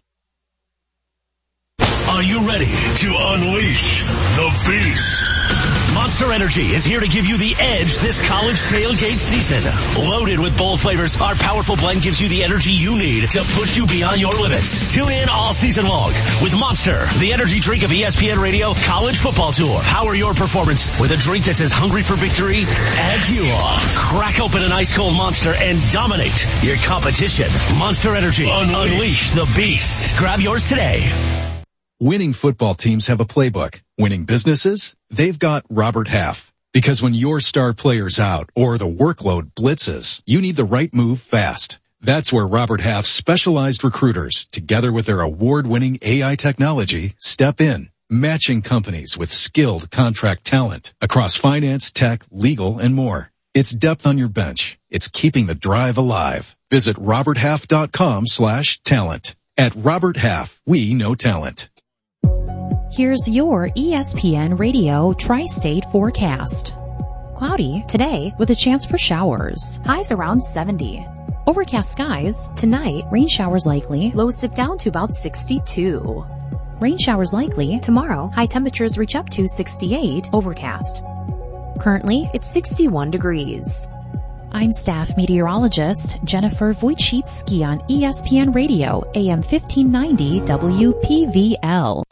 Are you ready to unleash the beast? Monster Energy is here to give you the edge this college tailgate season. Loaded with bold flavors, our powerful blend gives you the energy you need to push you beyond your limits. Tune in all season long with Monster, the energy drink of ESPN Radio College Football Tour. Power your performance with a drink that's as hungry for victory as you are. Crack open an ice cold Monster and dominate your competition. Monster Energy. Unleash the beast. Grab yours today. Winning football teams have a playbook. Winning businesses, they've got Robert Half. Because when your star player's out or the workload blitzes, you need the right move fast. That's where Robert Half's specialized recruiters, together with their award-winning AI technology, step in, matching companies with skilled contract talent across finance, tech, legal, and more. It's depth on your bench. It's keeping the drive alive. Visit roberthalf.com/talent. At Robert Half, we know talent. Here's your ESPN Radio Tri-State forecast. Cloudy today with a chance for showers. Highs around 70. Overcast skies. Tonight, rain showers likely. Lows dip down to about 62. Rain showers likely. Tomorrow, high temperatures reach up to 68. Overcast. Currently, it's 61 degrees. I'm staff meteorologist Jennifer Wojcicki on ESPN Radio, AM 1590 WPVL.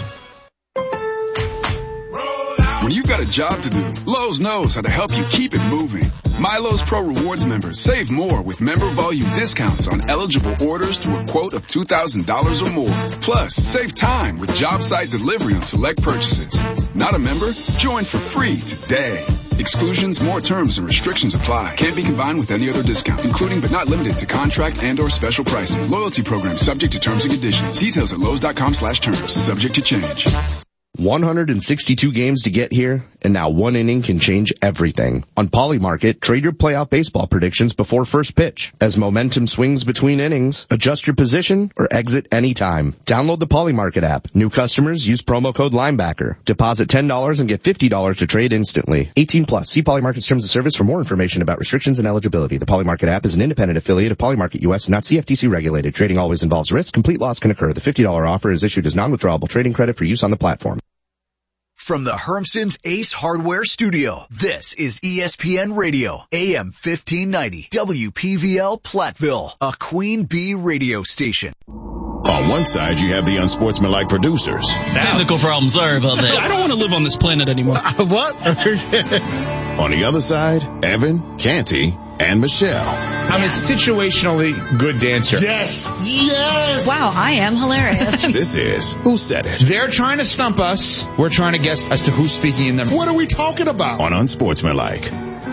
When you've got a job to do, Lowe's knows how to help you keep it moving. MyLowe's Pro Rewards members save more with member volume discounts on eligible orders through a quote of $2,000 or more. Plus, save time with job site delivery on select purchases. Not a member? Join for free today. Exclusions, more terms, and restrictions apply. Can't be combined with any other discount, including but not limited to contract and or special pricing. Loyalty program subject to terms and conditions. Details at Lowe's.com/terms. Subject to change. 162 games to get here, and now one inning can change everything. On Polymarket, trade your playoff baseball predictions before first pitch. As momentum swings between innings, adjust your position or exit anytime. Download the Polymarket app. New customers use promo code Linebacker. Deposit $10 and get $50 to trade instantly. 18 plus. See Polymarket's terms of service for more information about restrictions and eligibility. The Polymarket app is an independent affiliate of Polymarket US, not CFTC regulated. Trading always involves risk. Complete loss can occur. The $50 offer is issued as non-withdrawable trading credit for use on the platform. From the Hermson's Ace Hardware Studio, this is ESPN Radio, AM 1590, WPVL Platteville, a Queen Bee radio station. A On one side, you have the unsportsmanlike producers. Technical problem. Sorry about that. I don't want to live on this planet anymore. What? On the other side, Evan, Canty, and Michelle. I'm a situationally good dancer. Yes. Yes. Wow, I am hilarious. This is Who Said It? They're trying to stump us. We're trying to guess as to who's speaking in them. What are we talking about? On Unsportsmanlike.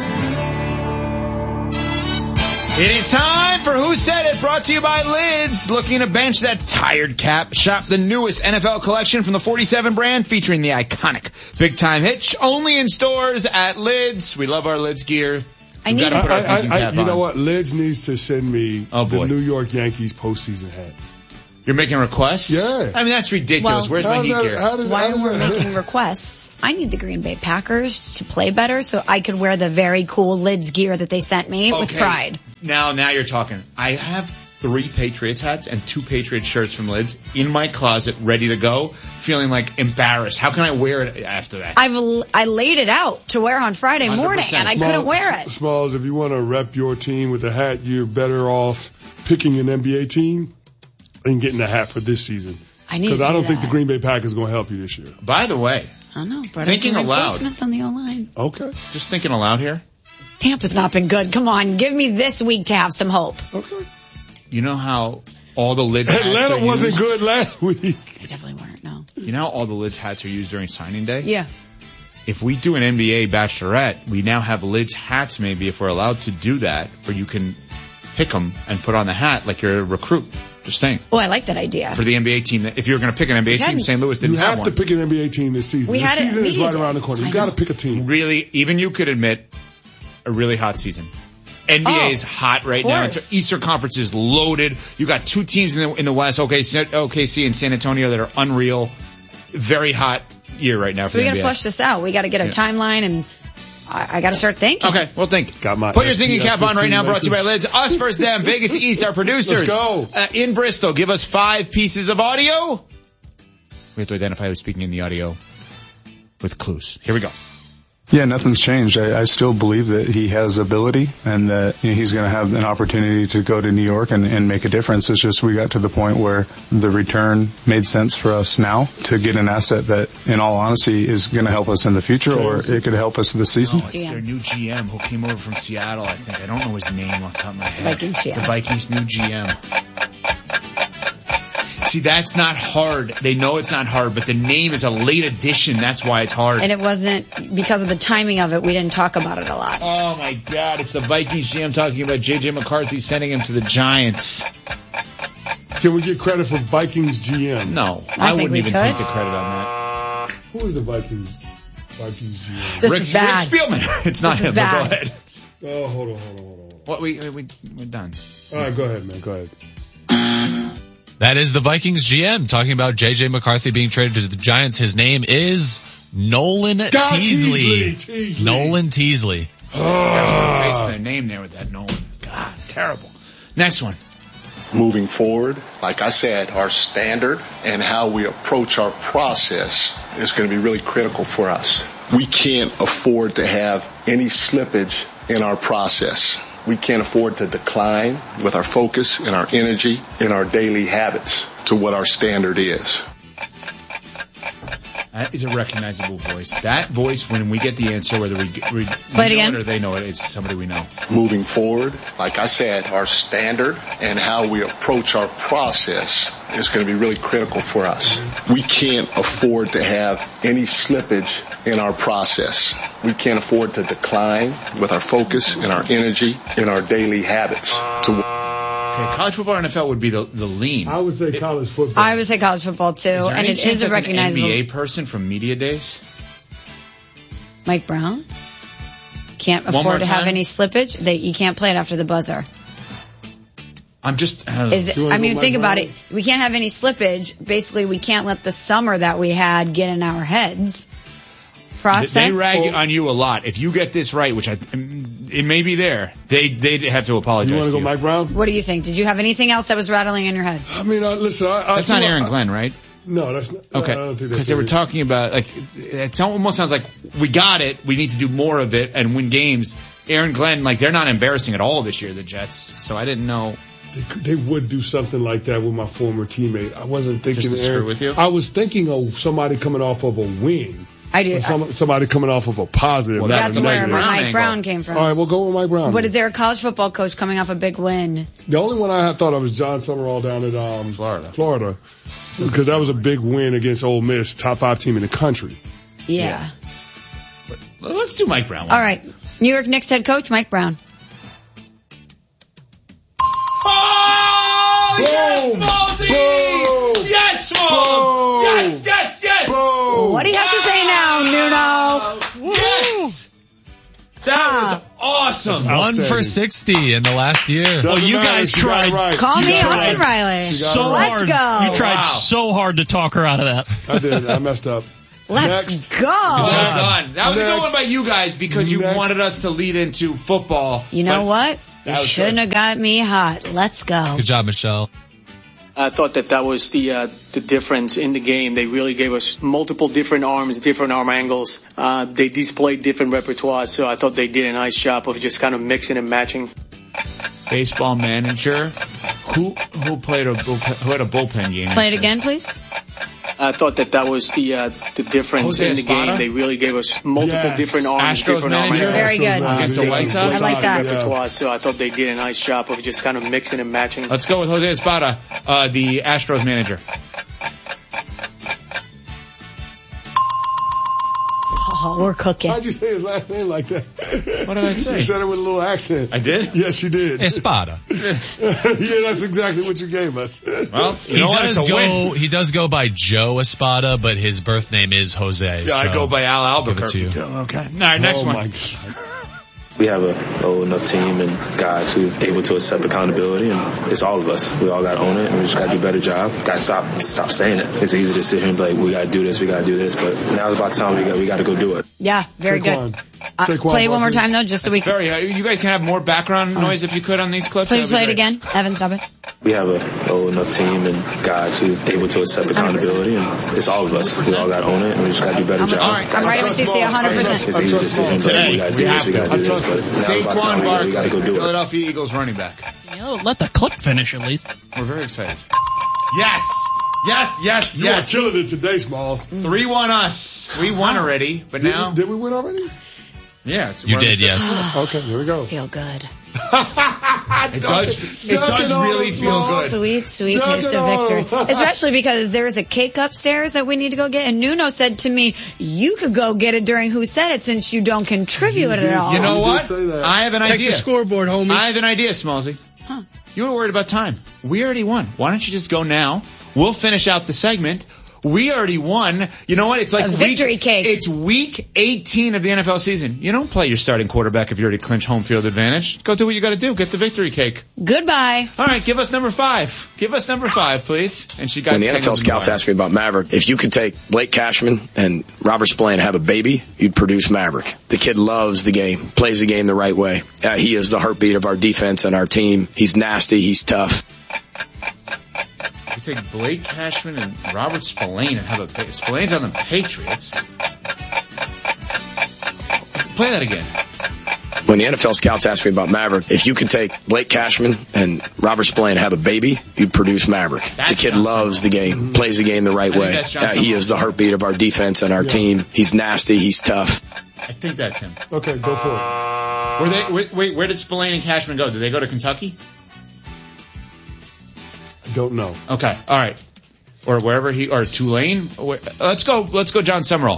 It is time for Who Said It, brought to you by Lids. Looking to bench that tired cap? Shop the newest NFL collection from the 47 brand featuring the iconic Big Time Hitch. Only in stores at Lids. We love our Lids gear. You know what? Lids needs to send me the New York Yankees postseason hat. You're making requests? Yeah. I mean, that's ridiculous. Where's my heat gear? Why are we making requests? I need the Green Bay Packers to play better so I could wear the very cool Lids gear that they sent me with pride. Now you're talking. I have 3 Patriots hats and 2 Patriots shirts from Lids in my closet ready to go, feeling like embarrassed. How can I wear it after that? I laid it out to wear on Friday morning and I couldn't wear it. Smalls, if you want to rep your team with a hat, you're better off picking an NBA team and getting a hat for this season. Because I don't think the Green Bay Packers are going to help you this year. By the way, I know, but thinking aloud. On the O-line. Okay. Just thinking aloud here. Tampa's not been good. Come on, give me this week to have some hope. Okay. You know how all the Lids hats Atlanta are wasn't used? good last week. They definitely weren't, no. You know how all the Lids hats are used during signing day? Yeah. If we do an NBA bachelorette, we now have Lids hats maybe if we're allowed to do that, where you can pick them and put on the hat like you're a recruit. Just saying. Oh, I like that idea. For the NBA team, if you're going to pick an NBA team, St. Louis didn't have one. You have to pick an NBA team this season. The season is right around the corner. You got to pick a team. Really, even you could admit a really hot season. NBA is hot right now. Eastern Conference is loaded. You got 2 teams in the West, OKC and San Antonio, that are unreal. Very hot year right now for the NBA. So we got to flush this out. We got to get a timeline, and I got to start thinking. Okay, well think. Put your thinking cap on right now, brought to you by Lids. Us First Them, Vegas East, our producers. Let's go. In Bristol, give us 5 pieces of audio. We have to identify who's speaking in the audio with clues. Here we go. Yeah, nothing's changed. I still believe that he has ability and that he's going to have an opportunity to go to New York and make a difference. It's just we got to the point where the return made sense for us now to get an asset that, in all honesty, is going to help us in the future, or it could help us this season. No, it's their new GM who came over from Seattle, I think. I don't know his name off the top of my head. It's the Vikings' new GM. See, that's not hard. They know it's not hard, but the name is a late addition. That's why it's hard. And it wasn't, because of the timing of it, we didn't talk about it a lot. Oh, my God. It's the Vikings GM talking about J.J. McCarthy sending him to the Giants. Can we get credit for Vikings GM? No. I wouldn't even take the credit on that. Who is the Vikings GM? This is bad. Rick Spielman. It's not him, but go ahead. Oh, hold on. What, we're done. All right, go ahead, man. Go ahead. That is the Vikings GM talking about J.J. McCarthy being traded to the Giants. His name is Nolan Teasley. Nolan Teasley. Facing their name there with that Nolan. God, terrible. Next one. Moving forward, like I said, our standard and how we approach our process is going to be really critical for us. We can't afford to have any slippage in our process. We can't afford to decline with our focus and our energy and our daily habits to what our standard is. That is a recognizable voice. That voice, when we get the answer, whether we Play it again. know it or they know it, it's somebody we know. Moving forward, like I said, our standard and how we approach our process is going to be really critical for us. We can't afford to have any slippage in our process. We can't afford to decline with our focus and our energy and our daily habits to College football or NFL would be the lean. I would say college football. I would say college football too, and it is a recognizable. An NBA person from media days. Mike Brown can't afford to have any slippage. You can't play it after the buzzer. I'm just. Think about it. We can't have any slippage. Basically, we can't let the summer that we had get in our heads. Process. They rag on you a lot. If you get this right, which it may be there, they'd have to apologize. You want to go Mike Brown? What do you think? Did you have anything else that was rattling in your head? I mean, listen. That's not Aaron Glenn, right? No, that's not. Okay. I don't think because they were talking about, like, it almost sounds like we got it, we need to do more of it and win games. Aaron Glenn, like, they're not embarrassing at all this year, the Jets. So I didn't know. They would do something like that with my former teammate. I wasn't thinking Just to Aaron. screw with you? I was thinking of somebody coming off of a win. I did. Somebody coming off of a positive. Well, That's not a where negative. Mike Brown came from. All right, we'll go with Mike Brown. But is there a college football coach coming off a big win? The only one I had thought of was John Summerall down at Florida, because that was a big win against Ole Miss, top 5 team in the country. Yeah. Well, let's do Mike Brown. All right. New York Knicks head coach Mike Brown. Yes, Smallsy! Yes, Smalls! Yes, yes, yes! What do you have to say now, Nuno? Yes! That was awesome. 1 for 60 in the last year. Well, you guys tried. Right. Call me Austin Riley. So Let's hard. go. You tried so hard to talk her out of that. I did. I messed up. Let's go. Well done. That was a good one Next. by you guys because you Next. wanted us to lead into football. You know what? You That was shouldn't good. have got me hot. Let's go. Good job, Michelle. I thought that was the difference in the game. They really gave us multiple different arms, different arm angles. They displayed different repertoires, so I thought they did a nice job of just kind of mixing and matching. Baseball manager. Who had a bullpen game? Play it again, please. I thought that was the difference Jose in the Espada? game. They really gave us multiple different arms, Astros different arm manager? angles. Very good. Against the White Sox? I like that. Repertoire, so I thought they did a nice job of just kind of mixing and matching. Let's go with Jose Espada, the Astros manager. Oh, we're cooking. How'd you say his last name like that? What did I say? You said it with a little accent. I did? Yes, you did. Espada. Yeah, that's exactly what you gave us. Well, you know what? It's a win. He does go by Joe Espada, but his birth name is Jose. Yeah, I go by Al Albuquerque. Give it to too. you. Okay. All right, next one. My God. We have a old enough team and guys who are able to accept accountability, and it's all of us. We all got to own it, and we just got to do a better job. Got to stop saying it. It's easy to sit here and be like, we got to do this, but now it's about time we got to go do it. Yeah, very Saquon. good. Saquon Play one more Barkley. time though, just so we can. You guys can have more background noise if you could on these clips. Please That'd play be it great. again. Evan, stop it. We have a old enough team and guys who are able to accept accountability, and it's all of us. We all got to own it, and we just got to do a better job. All right, I'm right with you, 100%. It's easy to sit here and be like, we got to do this, we got to do this, but now it's about Saquon time we got Barkley, to go do it. Philadelphia Eagles running back. You know, let the clip finish at least. We're very excited. Yes! Yes, yes, You are yes. killing it today, Smalls. 3-1 us. We won already, but now... Did we win already? Yeah. It's You did, yes. Okay, here we go. Feel good. It does really feel good. Sweet, sweet Dunk taste it of all. victory. Especially because there's a cake upstairs that we need to go get. And Nuno said to me, you could go get it during Who Said It since you don't contribute at all. You know You what? did say that. I have an Check idea. the scoreboard, homie. I have an idea, Smallsy. You were worried about time. We already won. Why don't you just go now? We'll finish out the segment. We already won. You know what? It's like A victory cake. It's week 18 of the NFL season. You don't play your starting quarterback if you already clinch home field advantage. Go do what you got to do. Get the victory cake. Goodbye. All right, give us number 5. Give us number 5, please. And she got When the tangled NFL in scouts wire. asked me about Maverick, if you could take Blake Cashman and Robert Spillane and have a baby, you'd produce Maverick. The kid loves the game, plays the game the right way. He is the heartbeat of our defense and our team. He's nasty. He's tough. You take Blake Cashman and Robert Spillane and have a baby. Spillane's on the Patriots. Play that again. When the NFL scouts asked me about Maverick, if you could take Blake Cashman and Robert Spillane and have a baby, you'd produce Maverick. The kid loves the game, plays the game the right think way. that's John He is the heartbeat of our defense and our team. He's nasty. He's tough. I think that's him. Okay, go for it. Where did Spillane and Cashman go? Did they go to Kentucky? I don't know. Okay, all right. Or wherever or Tulane. Let's go, John Summerall.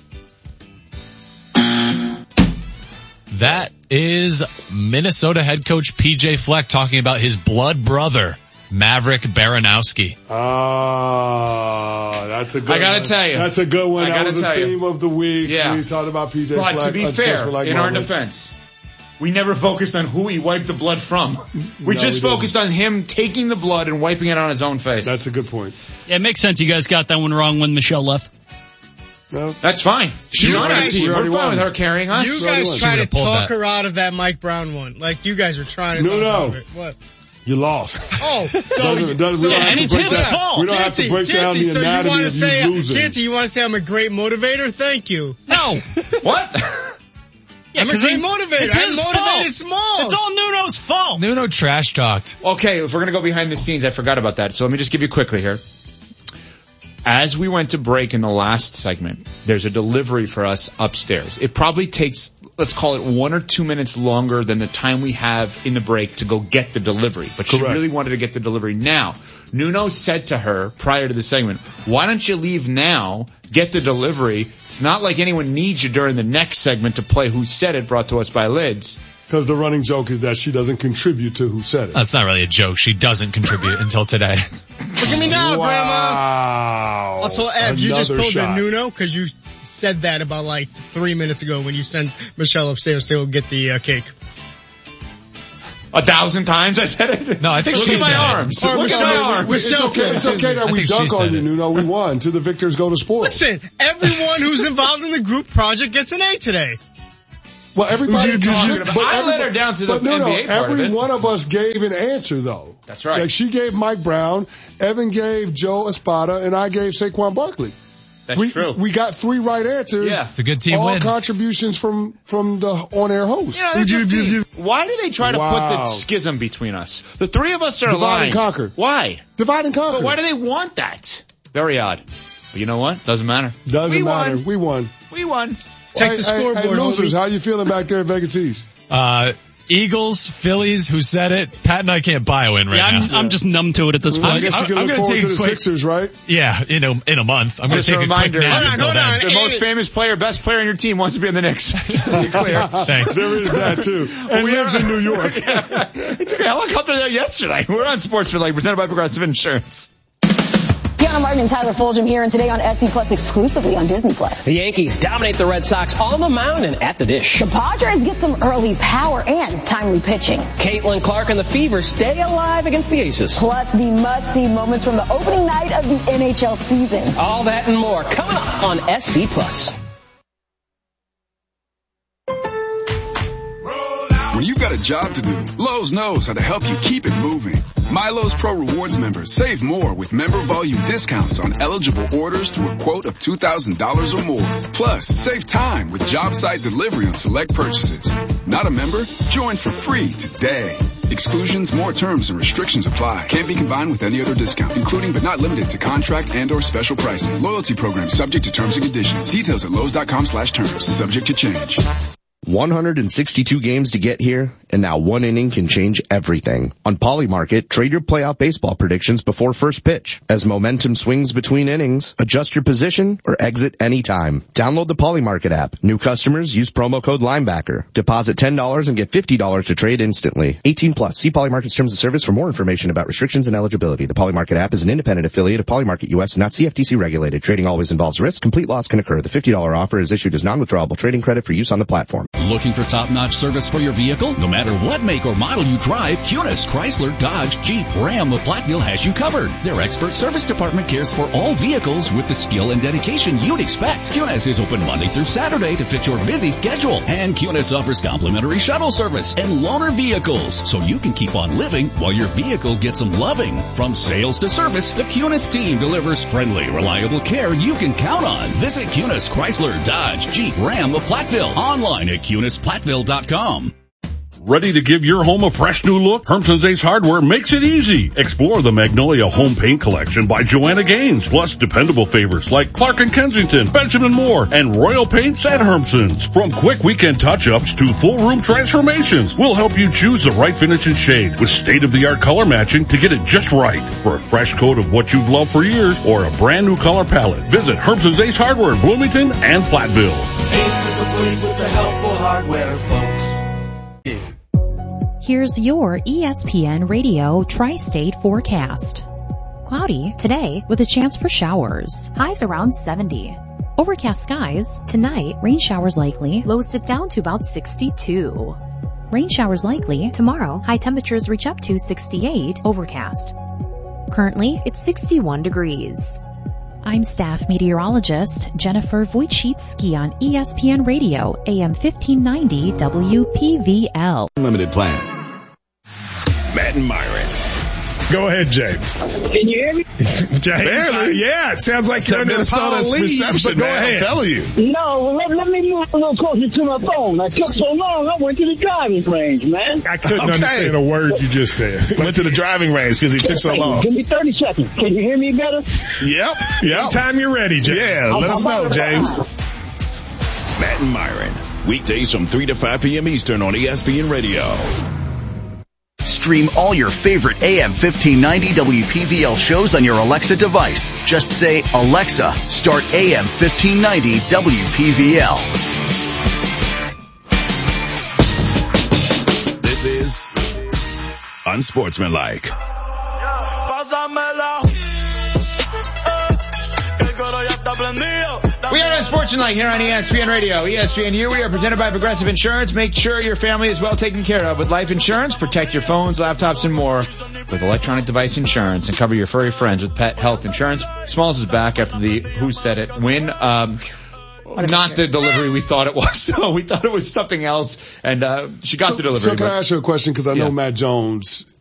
That is Minnesota head coach PJ Fleck talking about his blood brother, Maverick Baranowski. That's a good one. I gotta tell you. That's a good one. I That gotta was the tell you. theme of the week. Yeah. We talked about PJ But Fleck. to be Us fair, guys were like in our Marvel. defense, we never focused on who he wiped the blood from. We just focused on him taking the blood and wiping it on his own face. That's a good point. Yeah, it makes sense. You guys got that one wrong when Michelle left. No. That's fine. She's You on our guys- team. we We're already fine won. with her carrying us. You guys try to pulled talk that. her out of that Mike Brown one. Like you guys are trying to No, talk no. out of it. What? You lost. Oh, so, We don't have to break that. We don't have to break down the so you anatomy want to of say, you losing. Canty, you want to say I'm a great motivator? Thank you. No. What? I'm a great motivator. It's his I motivated fault. Smalls. It's all Nuno's fault. Nuno trash talked. Okay, if we're going to go behind the scenes, I forgot about that. So let me just give you quickly here. As we went to break in the last segment, there's a delivery for us upstairs. It probably takes, let's call it 1 or 2 minutes longer than the time we have in the break to go get the delivery. But she really wanted to get the delivery now. Nuno said to her prior to the segment, why don't you leave now, get the delivery? It's not like anyone needs you during the next segment to play Who Said It, brought to us by Lids. Because the running joke is that she doesn't contribute to Who Said It. That's not really a joke. She doesn't contribute until today. Look at me now, Grandma. Also, Ev, you just pulled a Nuno because you said that about like 3 minutes ago when you sent Michelle upstairs to go get the cake. 1,000 times I said it? No, I think Look she at my said arms. It. Look at my arms. It's okay that we dunk on you, Nuno. We won. To the victors go to sports. Listen, everyone who's involved in the group project gets an A today. Well, everybody. I let her down to the NBA part every of it. one of us gave an answer, though. That's right. Like she gave Mike Brown, Evan gave Joe Espada, and I gave Saquon Barkley. That's true. We got 3 right answers. Yeah. It's a good team all win. Contributions from the on-air host. Yeah, why do they try to put the schism between us? The 3 of us are Divide aligned. and conquer. Why? Divide and conquer. But why do they want that? Very odd. But you know what? Doesn't matter. Doesn't matter. We won. We won. Check the scoreboard, Hey, losers, homie. how you feeling back there in Vegas East? Eagles, Phillies, Who Said It? Pat and I can't buy a win right now. I'm just numb to it at this point. I guess you can look forward to the Sixers, right? Yeah, in a month. I'm going to take a quick nap until then. The most famous player, best player on your team wants to be in the Knicks. Just to be clear. Thanks. There is that too. And lives in New York. He took a helicopter there yesterday. We're on Sports for Life, presented by Progressive Insurance. Deanna Martin and Tyler Fulgham here, and today on SC Plus exclusively on Disney Plus. The Yankees dominate the Red Sox on the mound and at the dish. The Padres get some early power and timely pitching. Caitlin Clark and the Fever stay alive against the Aces. Plus the must-see moments from the opening night of the NHL season. All that and more coming up on SC Plus. When you've got a job to do, Lowe's knows how to help you keep it moving. My Lowe's Pro Rewards members save more with member volume discounts on eligible orders through a quote of $2,000 or more. Plus, save time with job site delivery on select purchases. Not a member? Join for free today. Exclusions, more terms, and restrictions apply. Can't be combined with any other discount, including but not limited to contract and/or special pricing. Loyalty program subject to terms and conditions. Details at Lowe's.com/terms. Subject to change. 162 games to get here, and now 1 inning can change everything. On Polymarket, trade your playoff baseball predictions before first pitch. As momentum swings between innings, adjust your position or exit anytime. Download the Polymarket app. New customers use promo code Linebacker. Deposit $10 and get $50 to trade instantly. 18 plus. See Polymarket's terms of service for more information about restrictions and eligibility. The Polymarket app is an independent affiliate of Polymarket US, not CFTC regulated. Trading always involves risk. Complete loss can occur. The $50 offer is issued as non-withdrawable trading credit for use on the platform. Looking for top-notch service for your vehicle? No matter what make or model you drive, Cunis, Chrysler, Dodge, Jeep, Ram, or Platteville has you covered. Their expert service department cares for all vehicles with the skill and dedication you'd expect. Cunis is open Monday through Saturday to fit your busy schedule. And Cunis offers complimentary shuttle service and loaner vehicles, so you can keep on living while your vehicle gets some loving. From sales to service, the Cunis team delivers friendly, reliable care you can count on. Visit Cunis, Chrysler, Dodge, Jeep, Ram, or Platteville online at CunisPlatteville.com. Ready to give your home a fresh new look? Hermson's Ace Hardware makes it easy. Explore the Magnolia Home Paint Collection by Joanna Gaines, plus dependable favorites like Clark & Kensington, Benjamin Moore, and Royal Paints at Hermson's. From quick weekend touch-ups to full room transformations, we'll help you choose the right finish and shade with state-of-the-art color matching to get it just right. For a fresh coat of what you've loved for years or a brand new color palette, visit Hermson's Ace Hardware in Bloomington and Platteville. Ace is the place with the helpful hardware, folks. Here's your ESPN Radio Tri-State forecast. Cloudy today with a chance for showers. Highs around 70. Overcast skies. Tonight, rain showers likely. Lows dip down to about 62. Rain showers likely. Tomorrow, high temperatures reach up to 68. Overcast. Currently, it's 61 degrees. I'm staff meteorologist Jennifer Wojcicki on ESPN Radio, AM 1590 WPVL. Unlimited plan. Matt and Myron. Go ahead, James. Can you hear me? James, barely. Yeah, it sounds like you're under Minnesota's reception, but go ahead. I'm telling you. No, let me move a little closer to my phone. I took so long, I went to the driving range, man. I couldn't understand a word you just said. Went to the driving range because he took so long. Give me 30 seconds. Can you hear me better? Yep. Anytime you're ready, James. Yeah, let us know, James. Matt and Myron, weekdays from 3 to 5 p.m. Eastern on ESPN Radio. Stream all your favorite AM 1590 WPVL shows on your Alexa device. Just say, Alexa, start AM 1590 WPVL. This is Unsportsmanlike. We are Unsportsmanlike here on ESPN Radio, ESPNU. We are presented by Progressive Insurance. Make sure your family is well taken care of with life insurance. Protect your phones, laptops, and more with electronic device insurance, and cover your furry friends with pet health insurance. Smalls is back after the Who Said It win. Not the delivery we thought it was. So we thought it was something else, and she got the delivery. So can I ask you a question? Because I know Matt Jones